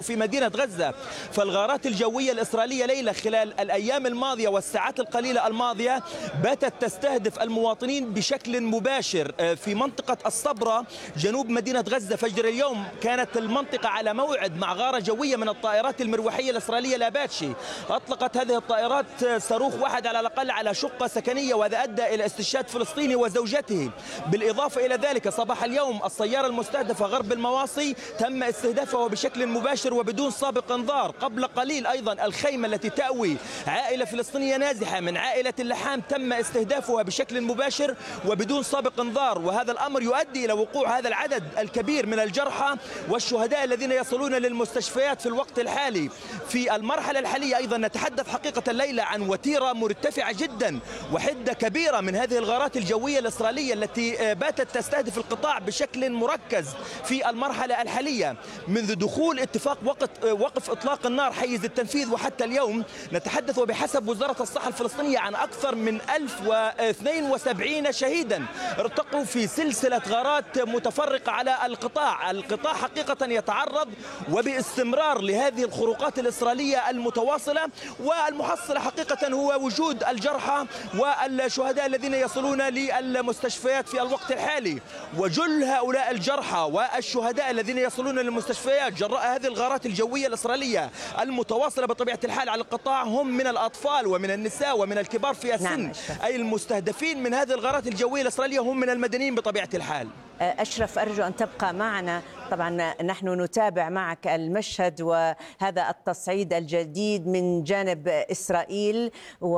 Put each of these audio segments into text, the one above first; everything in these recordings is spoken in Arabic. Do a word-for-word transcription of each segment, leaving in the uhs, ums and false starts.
في مدينة غزة. فالغارات الجوية الإسرائيلية ليلة خلال الأيام الماضية والساعات القليلة الماضية باتت تستهدف المواطنين بشكل مباشر في منطقة الصبرة جنوب مدينة غزة. فجر اليوم كانت المنطقة على موعد مع غارة جوية من الطائرات المروحية الإسرائيلية لاباتشي. أطلقت هذه الطائرات صاروخ واحد على الأقل على شقة سكنية، وهذا أدى إلى استشهاد فلسطيني وزوجته. بالإضافة إلى ذلك صباح اليوم السيارة المستهدفة غرب المواصي تم استهدافها بشكل مباشر وبدون سابق انذار. قبل قليل أيضا الخيمة التي تأوي عائلة فلسطينية نازحة من عائلة اللحام تم استهدافها بشكل مباشر وبدون سابق انذار، وهذا الأمر يؤدي إلى وقوع هذا العدد الكبير من الجرحى والشهداء الذين يصلون للمستشفيات في الوقت الحالي. في المرحلة الحالية أيضا نتحدث حقيقة الليلة عن وتيرة مرتفعة جدا وحدة كبيرة من هذه الغارات الجوية الإسرائيلية التي باتت تستهدف القطاع بشكل مركز في المرحلة الحالية. منذ دخول اتفاق وقت وقف إطلاق النار حيز التنفيذ وحتى اليوم نتحدث وبحسب وزارة الصحة الفلسطينية عن أكثر من ألف واثنين وسبعين شهيدا ارتقوا في سلسلة غارات متفرقة على القطاع. القطاع حقيقة يتعرض وباستمرار لهذه الخروقات الإسرائيلية المتواصلة، والمحصلة حقيقة هو وجود الجرحى والشهداء الذين يصلون للمستشفيات في الوقت الحالي. وجل هؤلاء الجرحى والشهداء الذين يصلون للمستشفيات جراء هذه الغارات الجوية الإسرائيلية المتواصلة بطبيعة الحال على القطاع هم من الأطفال ومن النساء ومن الكبار في السن. نعم. أي المستهدفين من هذه الغارات الجوية الإسرائيلية هم من المدنيين بطبيعة الحال. أشرف، أرجو أن تبقى معنا. طبعا نحن نتابع معك المشهد وهذا التصعيد الجديد من جانب إسرائيل،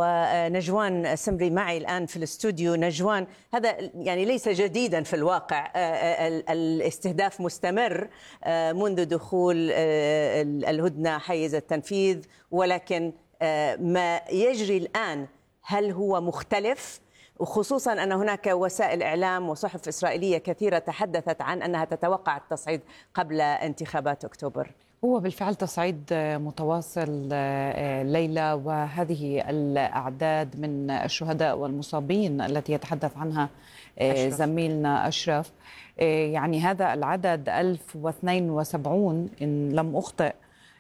ونجوان سمري معي الآن في الاستوديو. نجوان، هذا يعني ليس جديدا في الواقع، الاستهداف مستمر منذ دخول الهدنة حيز التنفيذ، ولكن ما يجري الآن هل هو مختلف؟ وخصوصا أن هناك وسائل إعلام وصحف إسرائيلية كثيرة تحدثت عن أنها تتوقع التصعيد قبل انتخابات أكتوبر. هو بالفعل تصعيد متواصل ليلى، وهذه الأعداد من الشهداء والمصابين التي يتحدث عنها أشرف. زميلنا أشرف، يعني هذا العدد ألف واثنين وسبعين إن لم أخطئ،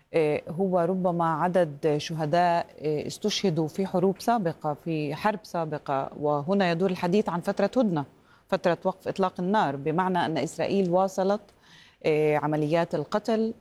هو ربما عدد شهداء استشهدوا في حروب سابقة، في حرب سابقة. وهنا يدور الحديث عن فترة هدنة، فترة وقف إطلاق النار، بمعنى أن إسرائيل واصلت عمليات القتل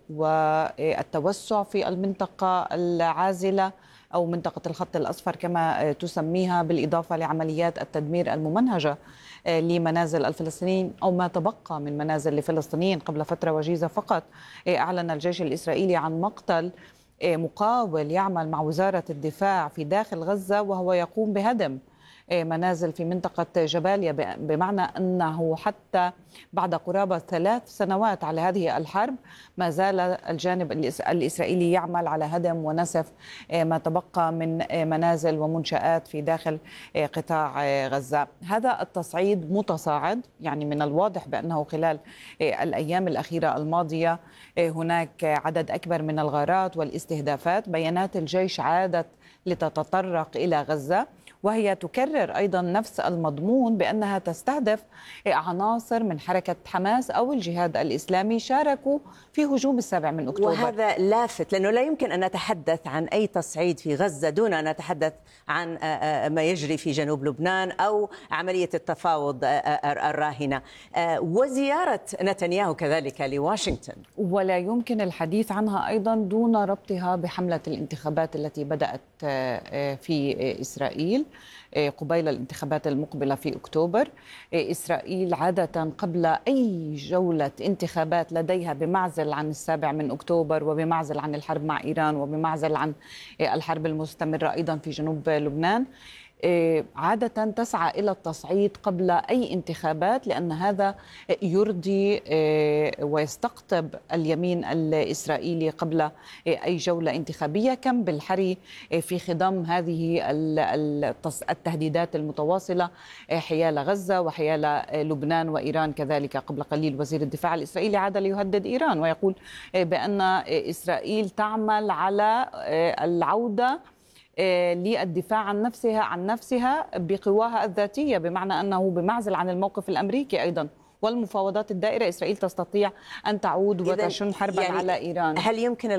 والتوسع في المنطقة العازلة أو منطقة الخط الأصفر كما تسميها، بالإضافة لعمليات التدمير الممنهجة لمنازل الفلسطينيين أو ما تبقى من منازل الفلسطينيين. قبل فترة وجيزة فقط أعلن الجيش الإسرائيلي عن مقتل مقاول يعمل مع وزارة الدفاع في داخل غزة، وهو يقوم بهدم منازل في منطقة جباليا، بمعنى أنه حتى بعد قرابة ثلاث سنوات على هذه الحرب ما زال الجانب الإسرائيلي يعمل على هدم ونسف ما تبقى من منازل ومنشآت في داخل قطاع غزة. هذا التصعيد متصاعد، يعني من الواضح بأنه خلال الأيام الأخيرة الماضية هناك عدد أكبر من الغارات والاستهدافات. بيانات الجيش عادت لتتطرق إلى غزة، وهي تكرر أيضا نفس المضمون بأنها تستهدف عناصر من حركة حماس أو الجهاد الإسلامي شاركوا في هجوم السابع من أكتوبر. وهذا لافت، لأنه لا يمكن أن نتحدث عن أي تصعيد في غزة دون أن نتحدث عن ما يجري في جنوب لبنان أو عملية التفاوض الراهنة وزيارة نتنياهو كذلك لواشنطن. ولا يمكن الحديث عنها أيضا دون ربطها بحملة الانتخابات التي بدأت في إسرائيل قبيل الانتخابات المقبلة في أكتوبر. إسرائيل عادة قبل أي جولة انتخابات لديها بمعزل عن السابع من أكتوبر وبمعزل عن الحرب مع إيران وبمعزل عن الحرب المستمرة أيضا في جنوب لبنان، عادة تسعى إلى التصعيد قبل أي انتخابات، لأن هذا يرضي ويستقطب اليمين الإسرائيلي قبل أي جولة انتخابية. كم بالحري في خضم هذه التهديدات المتواصلة حيال غزة وحيال لبنان وإيران كذلك. قبل قليل وزير الدفاع الإسرائيلي عاد ليهدد إيران ويقول بأن إسرائيل تعمل على العودة للدفاع عن نفسها عن نفسها بقواها الذاتية، بمعنى أنه بمعزل عن الموقف الأمريكي أيضا والمفاوضات الدائرة إسرائيل تستطيع أن تعود وتشن حربا يعني على إيران. هل يمكن